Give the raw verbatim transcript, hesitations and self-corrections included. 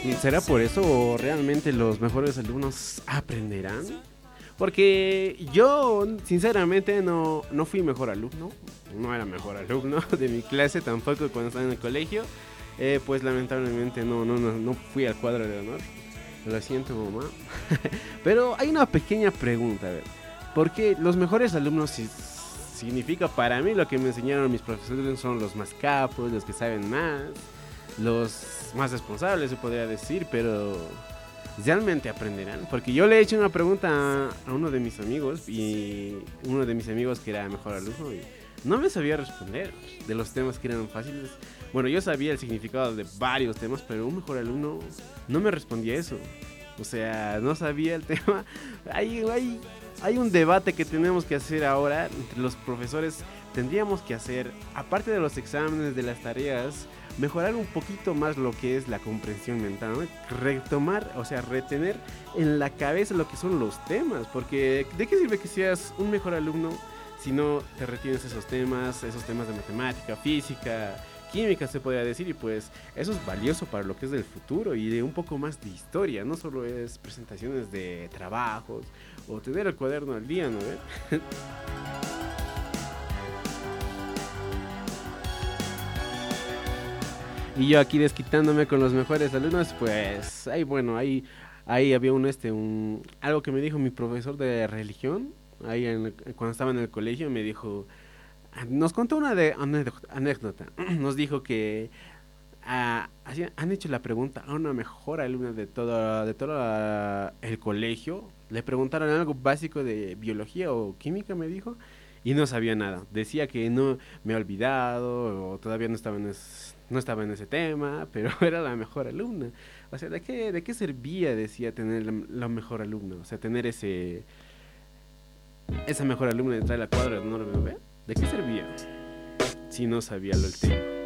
¿Será por eso o realmente los mejores alumnos aprenderán? Porque yo, sinceramente, no, no fui mejor alumno. No era mejor alumno de mi clase tampoco cuando estaba en el colegio. Eh, pues lamentablemente no, no, no, no fui al cuadro de honor. Lo siento, mamá. Pero hay una pequeña pregunta, a ver. ¿Por qué los mejores alumnos si- significa para mí lo que me enseñaron mis profesores son los más capos, los que saben más, los más responsables, se podría decir, pero ¿realmente aprenderán? Porque yo le he hecho una pregunta a, a uno de mis amigos y uno de mis amigos que era mejor alumno y no me sabía responder de los temas que eran fáciles. Bueno, yo sabía el significado de varios temas, pero un mejor alumno no me respondía eso. O sea, no sabía el tema. Hay, hay, hay un debate que tenemos que hacer ahora entre los profesores. Tendríamos que hacer, aparte de los exámenes, de las tareas, mejorar un poquito más lo que es la comprensión mental, ¿no? Retomar, o sea, retener en la cabeza lo que son los temas, porque ¿de qué sirve que seas un mejor alumno si no te retienes esos temas, esos temas de matemática, física, química se podría decir? Y pues eso es valioso para lo que es del futuro y de un poco más de historia, no solo es presentaciones de trabajos o tener el cuaderno al día, ¿no? ¿Eh? Y yo aquí desquitándome con los mejores alumnos, pues ahí bueno, ahí, ahí había un este, un, algo que me dijo mi profesor de religión, ahí en, cuando estaba en el colegio, me dijo, nos contó una de, anécdota, anécdota. Nos dijo que ah, así han hecho la pregunta a una mejor alumna de todo, de todo ah, el colegio, le preguntaron algo básico de biología o química, me dijo, y no sabía nada. Decía que no me ha olvidado o todavía no estaba en, es- no estaba en ese tema, pero era la mejor alumna. O sea, ¿de qué, de qué servía, decía, tener la, la mejor alumna? O sea, tener ese, esa mejor alumna de traer la cuadra de honor, ¿me ve? ¿De qué servía si no sabía lo del tema?